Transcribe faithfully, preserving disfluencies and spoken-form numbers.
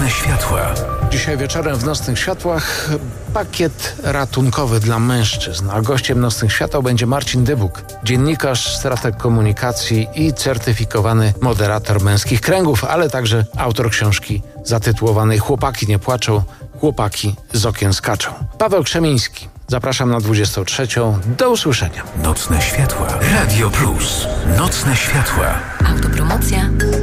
Nocne światła. Dzisiaj wieczorem w Nocnych Światłach pakiet ratunkowy dla mężczyzn, a gościem Nocnych Świateł będzie Marcin Dybuk, dziennikarz, strateg komunikacji i certyfikowany moderator męskich kręgów, ale także autor książki zatytułowanej Chłopaki nie płaczą, chłopaki z okien skaczą. Paweł Krzemiński. Zapraszam na dwudziestą trzecią. Do usłyszenia. Nocne światła. Radio Plus. Nocne światła. Autopromocja.